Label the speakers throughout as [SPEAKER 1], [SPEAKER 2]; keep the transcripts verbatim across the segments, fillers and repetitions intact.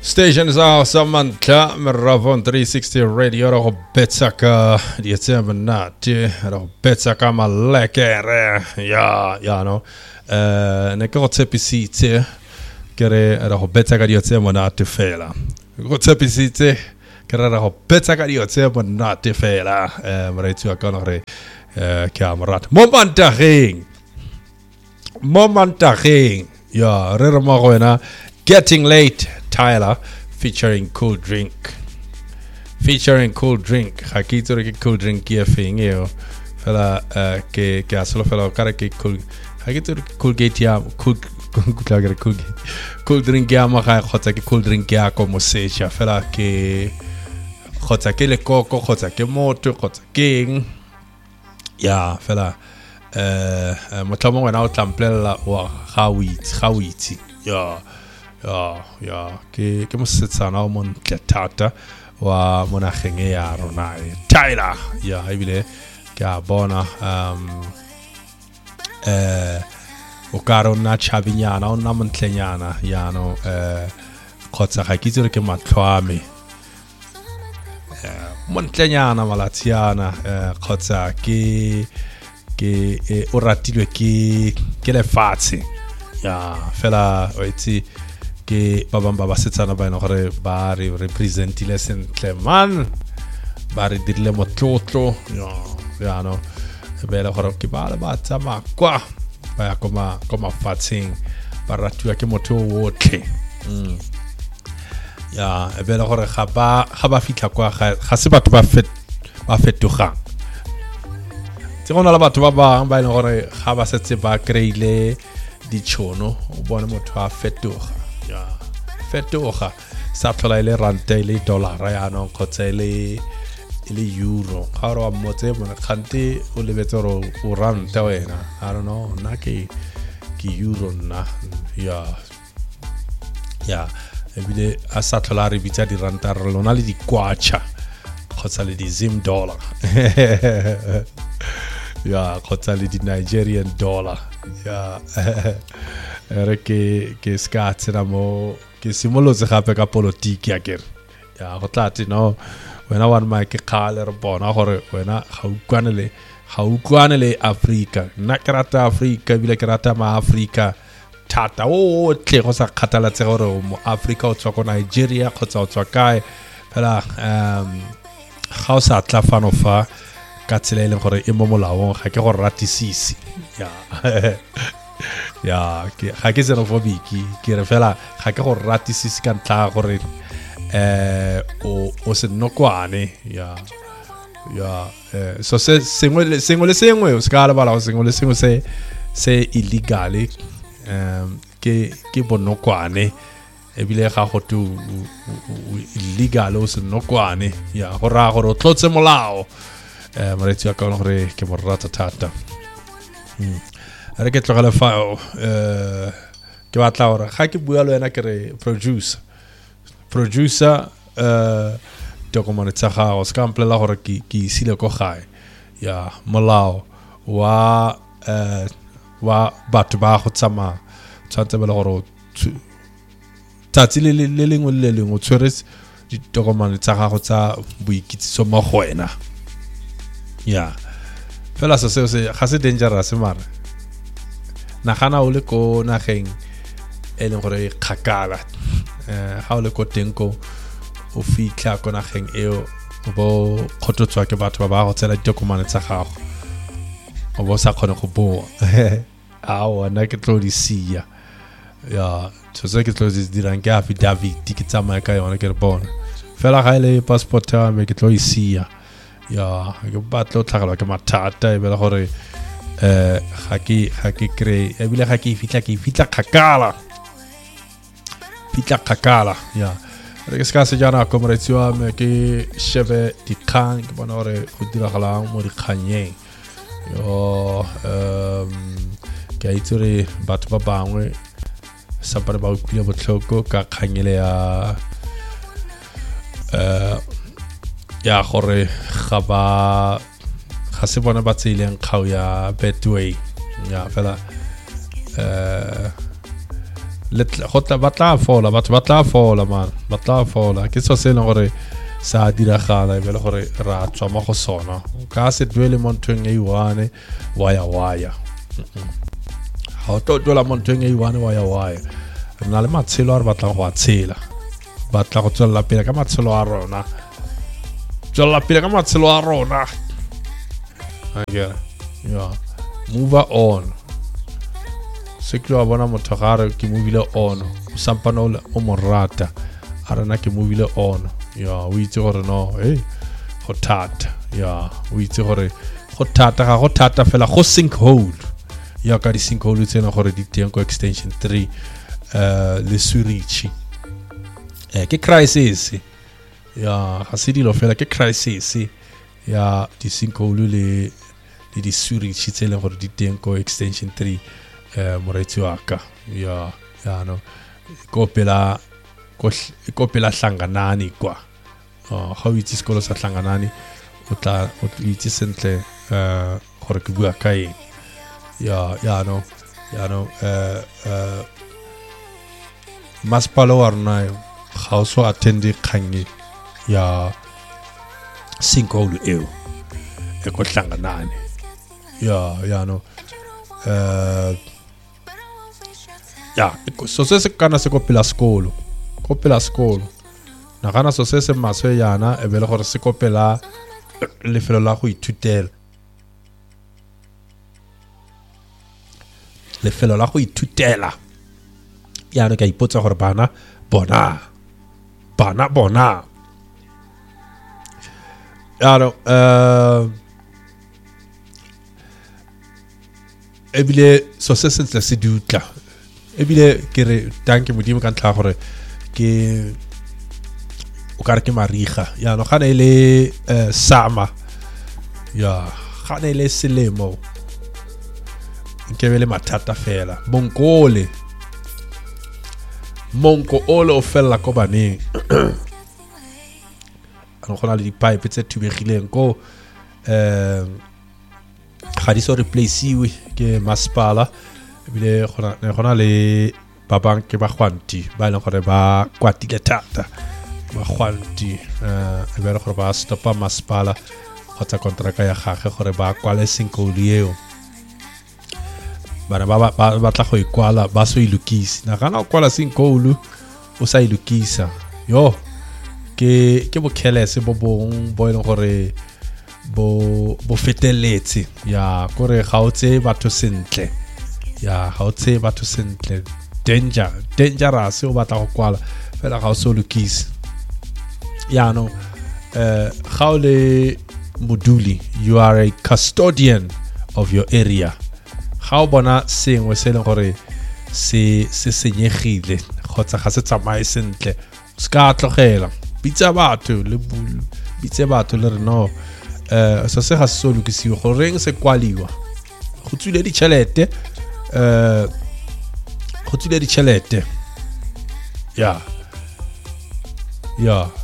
[SPEAKER 1] Stations are Samantha Meravon three sixty Radio ro betsaka dietsem nati ro betsaka malekere ya ya no eh ne ko tsepisi kere ro betsaka dietsem nati fela ko tsepisi kere ro betsaka dietsem nati fela eh mretsu akonore eh kamerat momentaging momentaging ya re re mo gona Getting Late Tyler featuring Cool Drink featuring Cool Drink hakito ke Cool Drink ye fing yo fela ke ke asolo fela kare ke cool hakito Cool Gate ya cool cool cool Cool Drink ya ma ga khotsa ke Cool Drink ya ko mosecha fela ke khotsa ke le koko khotsa ke moto khotsa king ya fela eh motlamo wena o tlamplela wa gawitsi gawitsi ya ya ya ke ke mosetsana o montle thata wa monageng ya rona Tyler ya ibile ke a bona um eh o karona chabinyana o na montlenyana ya no eh khotsa ga ke tsere ke matlhwame eh montlenyana malatsiana eh khotsa ke ke o ratilwe ke ke le fatse ya fela o itse ke ba bang ba basetsana ba ena gore ba re representile sentle man ba re dirile motlotlo ya ya no be le gore ke ba le ba tsama kwa ba ya koma koma fatsing ba ratwa ke motho wotlhe mm ya be le gore ga ba ga ba fitla kwa ga se batho ba fet ba fetoga tsona la batho ba bang ba ena gore ga ba setse ba kreile ditšhono o bona motho a fetoga ya fetoga sa tlhola ile ranta ile dollar ya no khotsa ile ile euro ga re wa motse bona khante o lebetse ro o ranta wena I don't know na ke ke euro na ya ya ebile a sa tlhola re bitsa di ranta re lona le di kwacha khotsa le di zim dollar ya khotsa le di Nigerian dollar ya re ke ke skatsena mo ke simolotse gape ka politiki ya kere ya go tlati no wena one my ke khale re bona gore wena ga ukwane le ga ukwane le Africa nna ke rata Africa bile ke rata ma Africa thata o tle go sa kgathalatse gore mo Africa o tswa ko Nigeria kgotsa o tswa kae fela um ga o sa tla fano fa ka tsela ile gore e mo molaong ga ke go ratisisi ya ya ke ga ke xenophobic ke re fela ga ke go ratisisi ka ntla gore eh o o se nokwane ya ya eh so se sengwe le sengwe le sengwe o ska la bala sengwe le sengwe se se illegal um ke ke bonokwane e bile ga go tu illegal o se nokwane ya go ra gore o tlotse molao eh moretsi ka gore ke mo rata thata mm re ke tlogela fa eh ke batla gore ga ke bua le wena ke re producer producer eh document tsa gago ska mplela gore ke ke isile ko gae ya molao wa eh wa batho ba go tsama tsantse bele gore tsatsi le le lengwe le lengwe o tshwere di document tsa gago tsa boikitsiso mo go wena ya fela se se ga se dangerous mara na gana o le ko nageng e leng gore khakala eh ha o le ko tenko o fitla ko nageng eo o bo khototswa ke batho ba ba go tsela document tsa gago o bo sa khone go boa a o na ke tlo di sia ya tsosa ke tlo di dirang ke affidavit ke tsama ka yona ke re bona fela ga ile passport ya me ke tlo di sia ya ke batlo tlhagelwa ke mathata e bela gore eh ga ke ga ke kre e bile ga ke fitla ke fitla khakala fitla khakala ya re ke ska se jana ko moretsiwa me ke shebe di khang ke bona gore go dira gala mo di khanyeng yo um ke itse batho ba bangwe sa pare ba utlile botlhoko ka khanyele ya eh ya gore ga ba ga se bona ba tseileng khao ya Betway ya fela eh le gotla batla fola batho batla fola man batla fola ke so se le gore sa diragala e be le gore ra tswa mo go sona ka se duele montweng e iwane waya waya ha o to dola montweng e iwane waya waya nna le matshelo a re batla go a tshela batla go tswela pele ka matshelo a rona tswela pele ka matshelo a rona okay yeah move on se ke wa bona motho gare ke movile on o sampana o morata a rena ke movile on ya o itse gore no hey go thata ya o itse gore go thata ga go thata fela go sinkhole ya ka di sinkhole tsena gore di teng ko extension three uh le Zurich eh ke crisis ya ga se dilo fela ke crisis ya di sinkhole le le di Zurich tsena gore di teng ko extension three eh moretsi wa ka ya ya no kopela kopela hlanganani kwa oh how it is kolo sa hlanganani o tla o itse sentle eh gore ke bua kae ya ya no ya no eh eh maspalo warna ga o so attend khangi ya sinkhole eo e ko hlanganani ya ya no eh ya so se se kana se kopela skolo kopela skolo na kana so se se maswe yana e bele gore se kopela lefelo la go ithutela lefelo la go ithutela ya re ka ipotsa gore bana bona bana bona ya no eh ebile so se se se dutla ebile ke re tanke modimo ka ntla gore ke o ka re ke mariga ya no gane le sama ya gane le selemo ke bele mathata fela bonkole monko ole o fella ko baneng ano gona le di pipe tse thubegileng ko eh ga di so replace-iwe ke masepala ebile gona gona le ba bang ke ba gwanti ba ile gore ba kwatile thata ba gwanti eh e be gore ba stopa masepala kgotsa kontraka ya gagwe gore ba kwale sinkhole eo bana ba ba batla go ikwala ba so ilukisi na kana o kwala sinkhole o sa ilukisa yo ke ke bo khelese bo bong bo ile gore bo bo feteletse ya gore ga o tse batho sentle ya ga o tse batho sentle danger dangerous o batla go kwala fela ga o so lukisi ya no eh ga o le moduli you are a custodian of your area ga o bona sengwe se le gore se se senyegile kgotsa ga se tsamae sentle ska tlogela bitsa batho le bitse batho le re no eh so se ga se so lukisiwa go reng se kwaliwa go tsule di tšhelete eh go tsule di tšhelete ya ya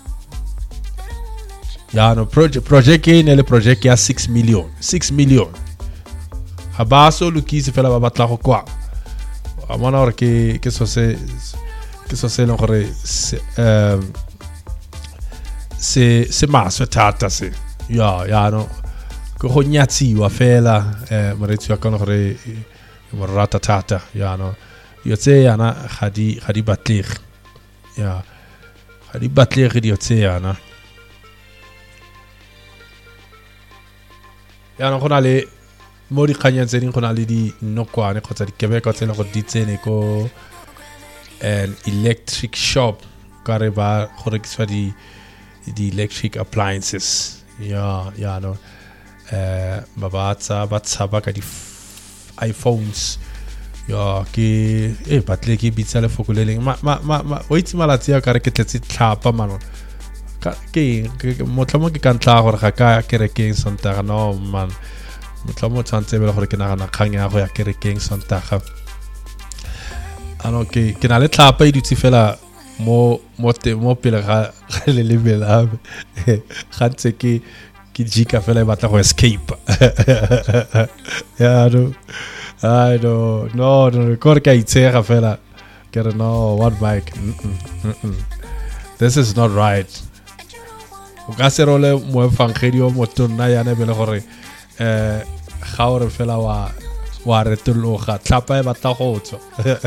[SPEAKER 1] ya no project project e ne le project ya six million six million ha ba so lukisi fela ba batla go kwa a mona gore ke ke so se ke so se le gore se eh se se maswe thata se ya ya no go go nyatsiwa fela eh moretsi wa kana gore mo rata thata ya no yo tse yana ga di ga di batlege ya ga di batlege di tse yana ya no gona le mo di kganyang tse ding gona le di nokwane kgotsa dikebeka tse le go di tsene ko an electric shop ka re ba go rekiswa di di electric appliances ya ya no eh ba ba tsa ba tsaba ka di iPhones ya ke e batle ke bitsa le fokoleleng ma ma ma o itse malatsi ya ka re ke tletse tlhapa mano ka ke motlhomo ke ka ntla gore ga ka kerekeng sontaga no man motlhomo tshwantse be le gore ke nagana kgang ya go ya kerekeng sontaga ano ke ke na le tlhapa e ditse fela mo mo te mo pele ga le le bela ga tse ke ke jika fela e batla go escape ya no I don't no no gore ka itsega fela ke re no one mic mm -mm, mm -mm. This is not right o ka se role mo fangedi o motonna ya ne bele gore eh ga o re fela wa wa retologa tlhapa e batla go tswa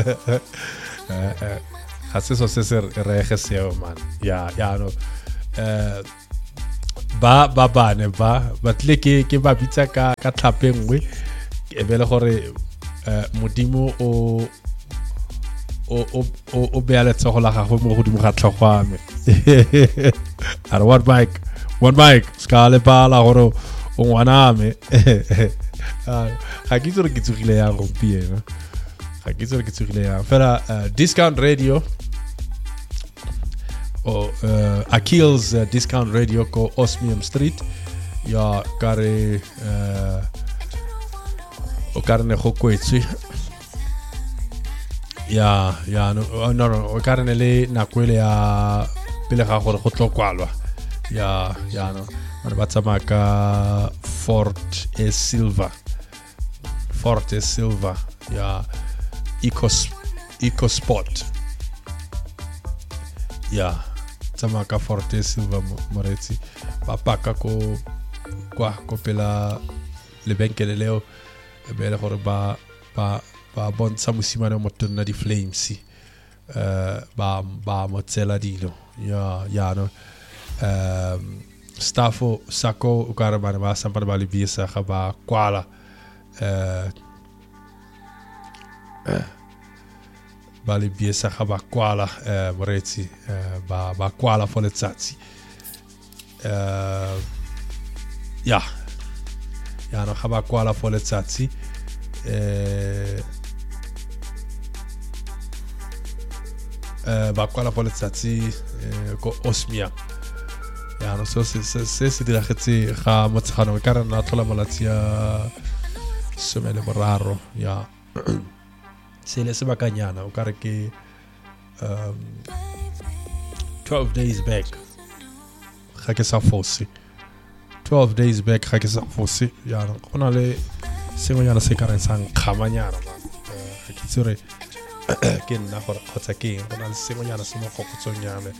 [SPEAKER 1] eh ga se so se se rege seo man ya ya no eh ba ba bane ba batle ke ke ba bitsa ka ka tlhapengwe e bele gore eh modimo o o o o beale tsogo la gago mo godimo ga tlhogwame are one mic one mic ska le bala gore o ngwaname ga ke tsore ke tsogile ya go piena ga ke tsore ke tsogile ya fela discount radio o Akil's uh, discount radio ko Osmium Street ya kare uh, o karne go kwetswe ya ya no no no o karne le nakwele ya pele ga gore go tlokwalwa ya ya no re ba tsamaka Fort e Silver Fort e Silver ya Eco Eco Sport ya tsamaka Fort e Silver moretsi ba paka ko kwa ko pela le benkele leo be le gore ba ba ba bontsha mosimane mo tonna di flames uh ba ba motsela dilo ya ya no um staffo sako o ka re bana ba sampa ba le bisa ga ba kwala uh ba le bisa ga ba kwala uh moretsi uh ba ba kwala for letsatsi uh ya ya no ga ba kwala for letsatsi eh eh ba kwala for letsatsi ko Osmia ya no so se se se dira getse ga motshano ka rena tlhola malatsi ya somele boraro ya se le se bakanyana o ka re ke um twelve days back ga ke sa fosi twelve days back ga ke sa fosi ya no gona le sengwe yana se ka re sang khamanyana ba ga ke tsore ke nna gore khotsa ke gona le sengwe yana se mo gogotsong yana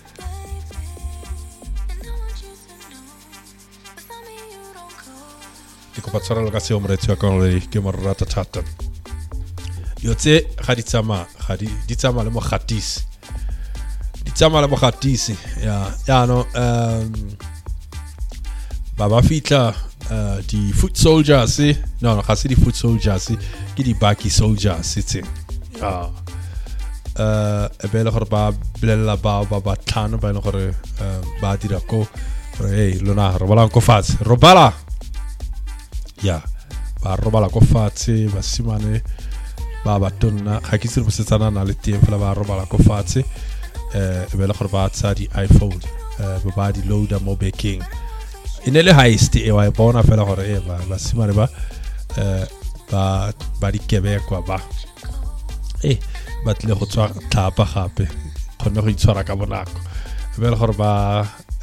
[SPEAKER 1] ke go patsara le ka se omretsi ka le ke mo rata thata yo tse ga di tsama ga di di tsama le mo gatisi di tsama le mo gatisi ya ya no um ba ba fitla uh, di foot soldiers no no ga se di foot soldiers ke di baki soldiers tse ya uh e bele gore ba blela ba ba ba tlhano ba le gore ba dira ko re hey lona re bala ko fatshe robala ya ba robala ko fatshe ba simane ba ba tonna ga ke se re setsana na le teng fela ba robala ko fatshe eh e bele gore ba tsa di iPhone eh ba di loader mo baking inele heist e wa bona fela gore e ba ba simane ba eh ba ba di kebe kwa ba eh ba tle go tswa tlhapa gape khone go itshwara ka bonako e bele gore ba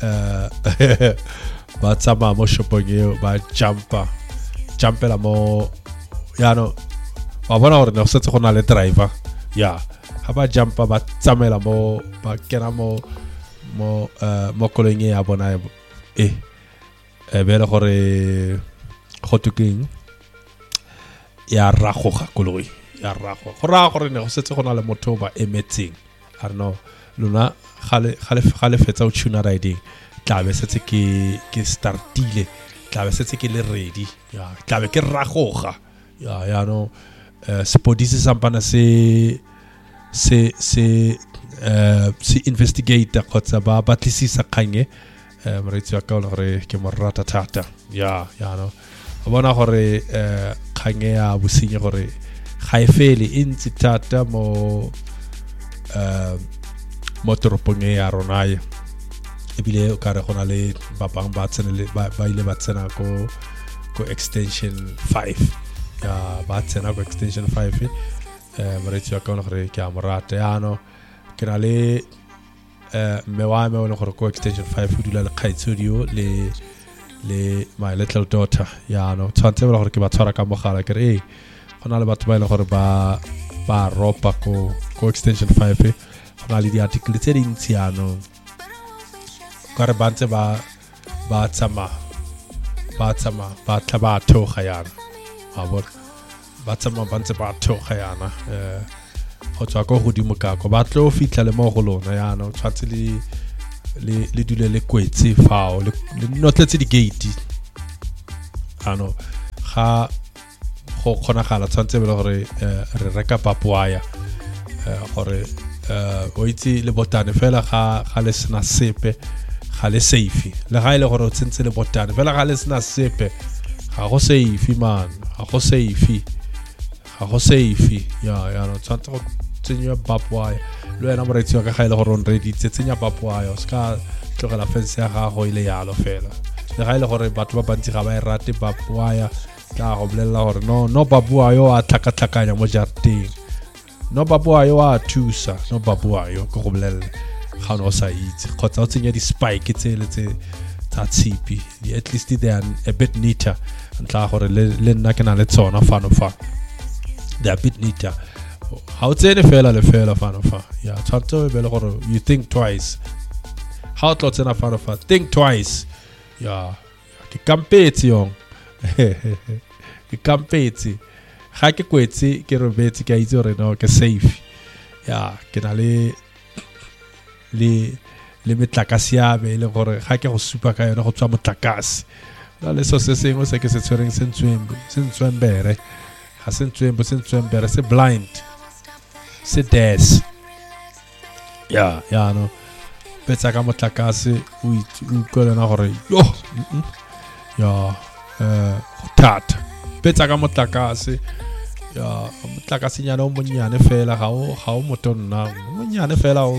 [SPEAKER 1] eh ba tsama mo shopong eo ba jumpa jumpela mo ya no ba bona gore no setse go na le driver ya ha ba jumpa ba tsamela mo ba kena mo mo uh, mo kolong ya bona eh e bele gore go tuking ya rago ga koloi ya rago go ra gore ne go setse go na le motho ba emetseng I don't know lona gale gale gale fetsa o tuna riding tla be setse ke ke startile tla be setse ke le ready ya tla be ke ragoga ya ya no uh, sepodisi sampana se se se uh, se investigator kgotsa ba batlisisa khange uh, moretsi wa ka gore ke mo rata thata ya ya no bona gore uh, khange ya businye gore ga e fele intsi thata mo uh, mo toropong ya rona e ebile o ka re gona le ba bang ba tsenele ba ile ba tsena ko ko extension five ya ba tsena ko extension five eh moretsi wa ka gore ke a morata yana ke na le eh me wa me o gore ko extension five o dula le khaitsodio le le my little daughter ya no tshwantse gore ke ba tshwara ka mogala ke re gona le batho ba ile gore ba ba ropa ko ko extension five go na le di-article tse dintsi yanong ka re ba ntse ba ba tsama ba tsama ba tla ba thoga yana a bona ba tsama ba ntse ba thoga yana eh go tswa go godimo ka go ba tlo fitla le mo go lona yana o tshwatse le le le dule le kwetse fao le notletse di gate ano ga go khona gala tshwantse be le gore re reka papuaya gore o itse le botane fela ga ga le sena sepe ga le safe le ga ile gore o tsentse le botane fela ga le sena sepe ga go safe man ga go safe ga go safe ya ya no tshwantse go tsenya papuaya le wena moretsi wa ka ga ile gore on ready tsenya papuaya o ska tlogela fence ya gago ile yalo fela le ga ile gore batho ba bantsi ga ba e rate papuaya ka go bolela gore no no papuaya a tlhakatlhakanya mo jarteng no papuaya a thusa no papuaya go go bolela ga no sa itse khotsa o tsenya di spike tse le tse tsa tshipi at least they are a bit neater ntla gore le le nna ke na le tsona fano fa they are a bit neater how tsene fela le fela fano fa ya tshwanetse be le gore you think twice how to tsena fano fa think twice ya ke kampetsi yong ke kampetsi ga ke kwetse ke robetse ke a itse gore no ke safe ya ke na le le le metlakase ya be le gore ga ke go supa ka yona go tswa motlakase la le so se sengwe se ke se tshwereng sentswembe sentswembere ga sentswembe sentswembere se blind se des ya ya no petsa ka motlakase o ikolena gore yo ya eh thata petsa ka motlakase ya motlakase nyana o monyane fela ga o ga o motonna monyane fela o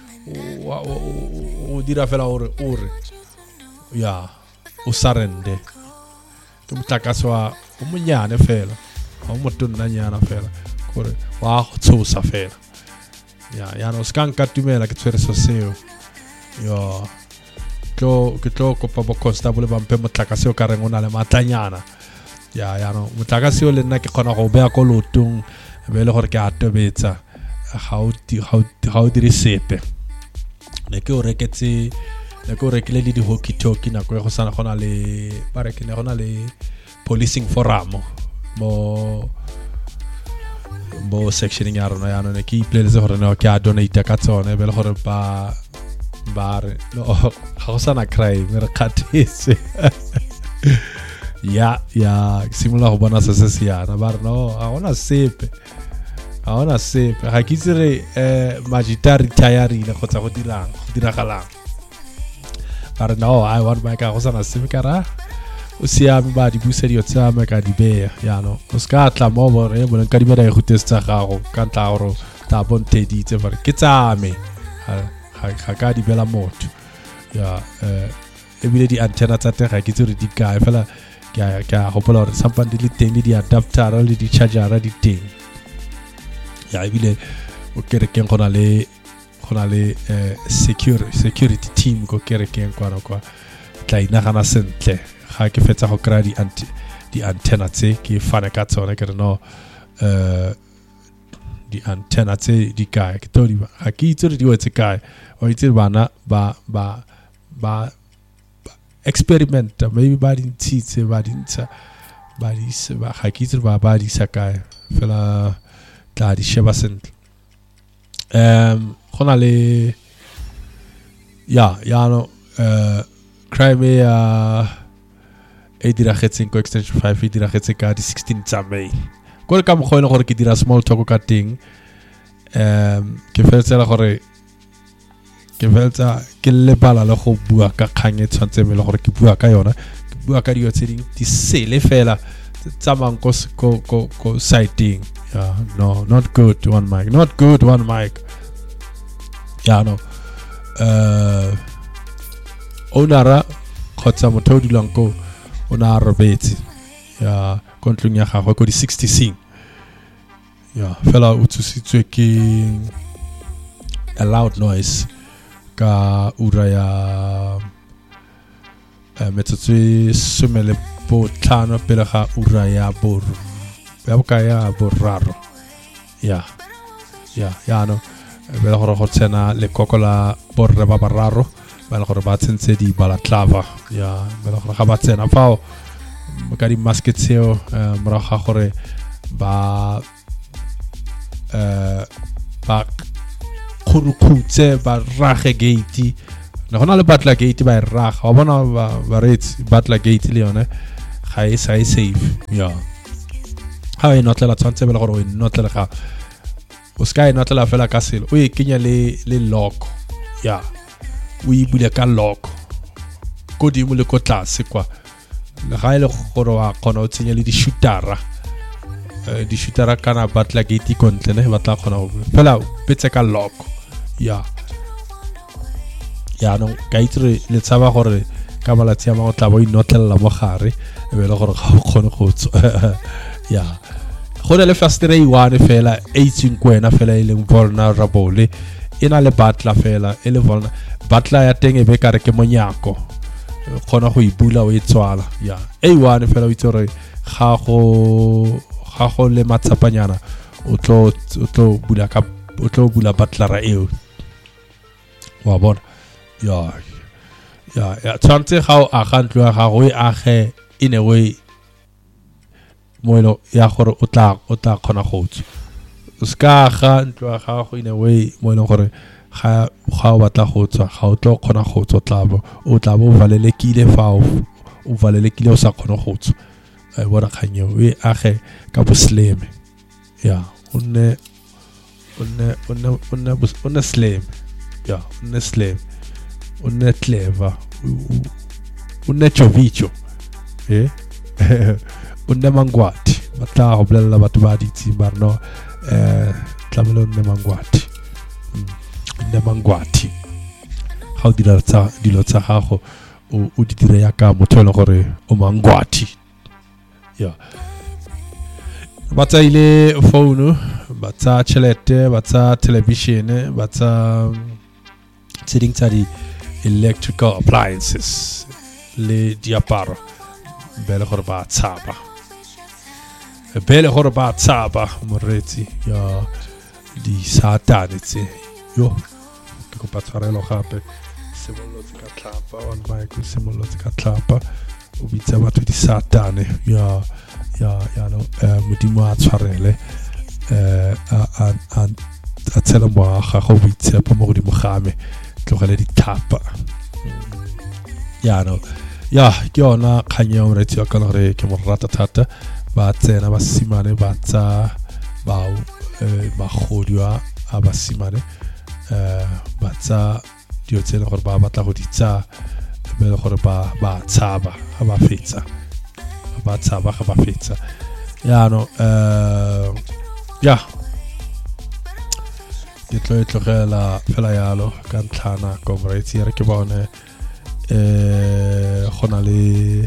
[SPEAKER 1] o dira fela ore ore ya o sarende ke motlakase wa o monyane fela ga o motonna nyana fela gore wa go tsosa fela ya ya no skanka tumela ke tsere so seo yo tlo ke tlo kopa bo constable ba mpe motlakase o ka reng ona le matlanyana ya ya no motlakase o le nna ke khona go bea ko lotong be le gore ke a tobetsa ga o ga o dire sepe ne ke o reketse ne ke o rekile le di hockey talkie na go go sana gona le ba re ke ne gona le policing forum mo mo sectioning ya rona ya no ne ke ipleletse gore ne ke a donate ka tsone be le gore ba ba re no ga go sana crime re khathetse ya ya simula go bona se se siana ba re no a ona sepe a ona sepe ga ke tsere eh magita retire ile go tsa go dirang go diragalang ba re no I want my ka go sana sepe ka ra o siame ba di busedio tsa me ka di be ya no o ska tla mo bore bo nka di mera go testa gago ka tla oro ta bonte di tse bare ke tsame ga ka di bela motho ya eh e bile di antenna tsa te ga ke tsere di ka fela ke ke hopola re sampa di le teng di adapter le di charger di teng ya e bile o kere ke ngona le gona le secure security team go kere ke ngwana kwa tla ina gana sentle ga ke fetsa go kra di anti di antenna tse ke fana ka tsone ke no eh di antenna tse di kae ke to di ga ke itse di wetse kae o itse bana ba ba ba experiment maybe ba di ntse ba di ntsa ba di se ba ga ke itse ba ba di sa kae fela tla di sheba sentle um gona le ya ya no eh crime ya e dira khetseng ko extension five e dira khetse ka di sixteen tsa May go le ka mo gone gore ke dira small talk ka teng um ke fetsela gore ke fetsa ke le bala le go bua ka kganye tshwantse me le gore ke bua ka yona ke bua ka dio tse ding di sele fela tsa mang ko ko ko sighting yeah no not good one mic not good one mic yeah no uh onara khotsa motho dilang ko ona robetse ya kontlung ya gagwe ko di sixty sing ya fela o tsitsitswe ke a loud noise ka ura ya metsotso somele po tlhano pele ga ura ya bor ya boka ya boraro ya ya ya no be le gore go tsena le kokola borre ba bararo ba le gore ba tsentse di balaklava ya be le gore ga ba tsena fao ka di masketseo moraga gore ba eh ba khurukutse ba rage gate na gona le batla gate ba raga wa bona ba retsi batla gate le yone ga e sa e safe ya ha e notlela tshwantse be le gore o notlela ga o ska e notlela fela ka selo o e kenya le le lock ya o e bule ka lock go di mo le ko tlase kwa le ga ile gore wa kgona o tsenya le di shootera di shootera kana batla gate kontle ne batla kgona o fela petse ka lock ya ya no ka itre le tsaba gore ka malatsi a mo tla bo inotlela mo gare e be le gore ga o kgone go tswa ya go le first ray one fela eighteen kwena fela e leng vulnerable ina le batla fela e le vulnerable batla ya teng e be ka re ke monyako khona go ibula o e tswala ya a one fela o itse re ga go ga go le matsapanyana o tlo o tlo bula ka o tlo bula batla ra eo wa bona ya ya ya tsantse ga o aga ntlo ya ga go e age in a way moelo ya gore o tla o tla khona go tswa o ska ga ntlo ya ga go in a way moelo gore ga ga o batla go tswa ga o tlo khona go tswa tlabo o tla bo valelekile fao o valelekile o sa khona go tswa e bona khanyo we age ka bosleme ya onne onne onne onne onne sleme ya onne sleme onne clever onne chovicho eh onne mangwati batla go bolela batho ba ditsi barno eh tlamelo onne mangwati onne mangwati ga o dira tsa dilo tsa gago o di dire ya ka motho le gore o mangwati ya batsa ile phone batsa chelete batsa television batsa setting tsa di electrical appliances le diaparo bele gore ba tsaba bele gore ba tsaba moretsi ya di satane tse yo ke go patshwarelo gape se bollo tsa tlhapa on mic se bollo tsa tlhapa o bitsa batho di satane ya ya ya no modimo a tshwarele eh a a a tsela mo ga go bitsa pa mo godimo game tlogele di thapa ya no ya ke ona khanya o retsi ka gore ke mo rata thata ba tsena ba simane ba tsa ba ba godwa a ba simane eh ba tsa dio tsena gore ba batla go ditsa be le gore ba ba tsaba ga ba fetsa ba tsaba ga ba fetsa ya no eh ya ke tlo tlogela fela yalo ka ntlhana komretsi re ke bone eh gona le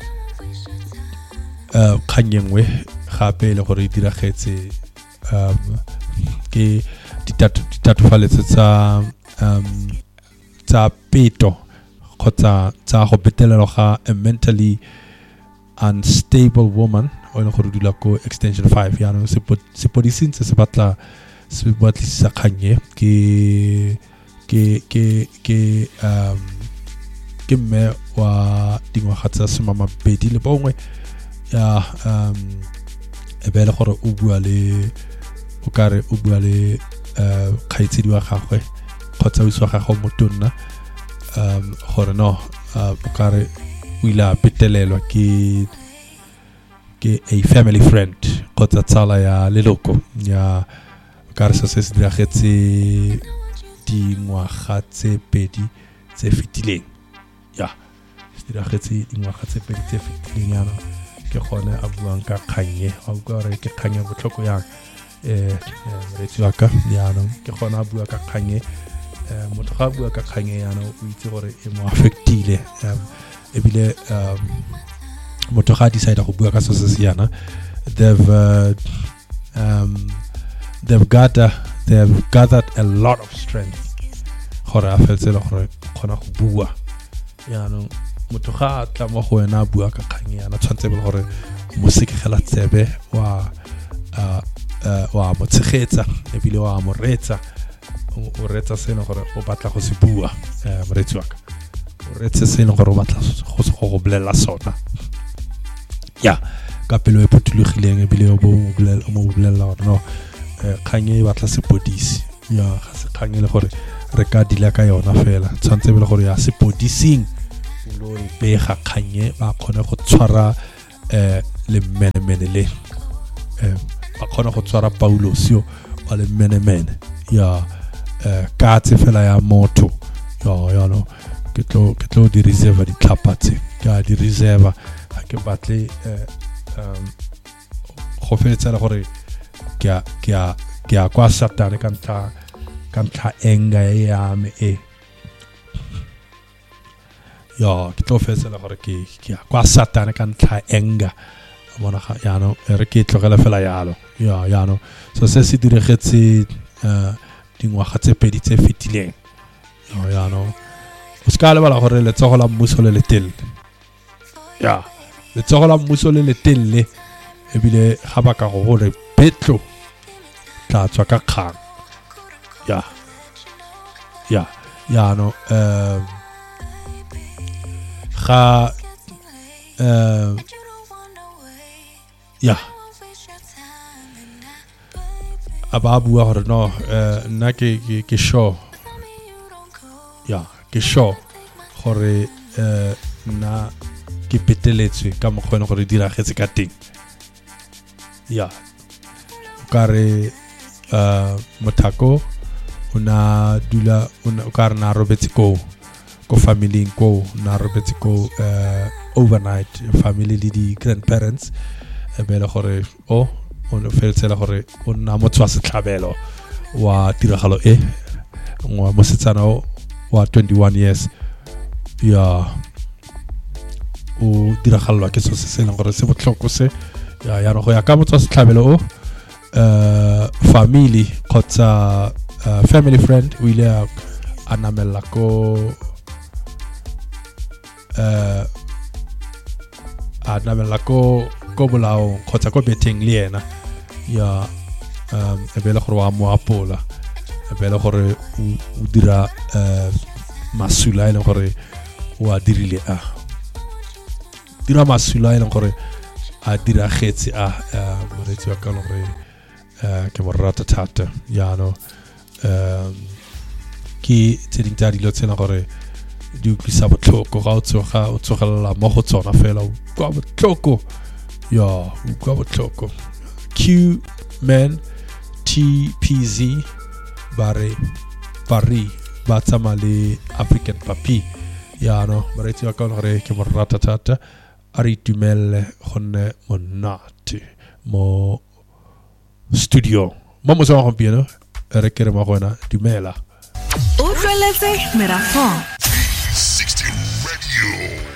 [SPEAKER 1] eh khanyengwe gape le gore dira getse um ke ditatu ditatu faletse tsa um tsa peto khotsa tsa go betelelo ga a mentally unstable woman o le gore dula ko extension five ya no se se podising se batla se batla sa khanye ke ke ke ke um ke me wa dingwaga tsa semama bedi le bongwe ya um e bele gore o bua le o kare o bua le eh khaitsedi wa gagwe khotsa o iswa gago motonna um gore no o kare o ila petelelwa ke ke a family friend khotsa tsala ya leloko ya kare se se diragetse dingwaga tse pedi tse fitileng ya diragetse dingwaga tse pedi tse fitileng yana ke gone a buang ka khanye a bua re ke khanye botlhoko yang eh retsi wa ka yana ke gone a bua ka khanye eh motho ga bua ka khanye yana o itse gore e mo affectile e bile um motho ga decide go bua ka so se yana they've uh, um they've got uh, they've gathered a lot of strength gore a fetse le gore khona go bua yana motho ga tla mo go ena bua ka khanye yana tshwantse be gore mo sekegela tsebe wa wa mo tshegetsa ebile wa mo retsa o retsa seno gore o batla go se bua moretsi wa ka o retse seno gore o batla go se go bolela sona ya ka pelo e phutulogileng ebile o bo bolela mo bolela gore no khanye batla sepodisi ya ga se khanye le gore re ka dila ka yona fela tshwantse bele gore ya sepodising lo e bega khanye ba khone go tshwara eh le menemene le eh ba khona go tshwara Paulos yo wa le menemene ya eh ka tse fela ya motho ya ya no ke tlo ke tlo di reserve di tlhapatse ka di reserve ha ke batle eh um go fetsa le gore ke ke ke a kwa satane ka ntla ka ntla enga ya me e ya ke tlo fetsa le gore ke ke a kwa satane ka ntla enga bona ga ya no re ke tlogela fela yalo ya ya no so se se diregetse eh dingwaga tse pedi tse fetileng ya ya no o ska le bala gore le tsogo la mmuso le letelle ya le tsogo la mmuso le letelle ebile ga ba ka go gore petlo tla tswa ka kgang ya ya ya no eh ga eh ya aba bua gore no eh nna ke ke show ya ke show gore eh na ke peteletswe ka mogwena gore diragetse ka teng ya kare uh mothako una dula una ka rena robetse ko ko family ko na robetse ko uh overnight family le di grandparents e bele gore o o fetsela gore o na motswa setlhabelo wa tiragalo e ngwa mosetsana wa twenty-one years ya o diragalwa ke so se se leng gore se botlhoko se ya ya go ya ka motswa setlhabelo o uh family kgotsa uh, family friend o ile a namela ko uh a namela ko ko bolao kgotsa ko betting le yena ya um e bele gore wa mo apola e bele gore o dira uh masula ile gore wa dirile a dira masula ile gore a dira getse a moretsi wa ka gore eh ke mo rata thata ya no um ki tseding tsa dilo tsena gore di utlwisa botlhoko ga o tsoga o tsogela mo go tsona fela o kwa botlhoko ya o kwa botlhoko Q man T P Z bare pari ba tsama le African papi ya no moretsi wa ka gore ke mo rata thata a re itumelle gonne monate mo studio mo mo sa gompieno re kere mo gona dumela
[SPEAKER 2] o tleletse merafong
[SPEAKER 3] sixteen Radio.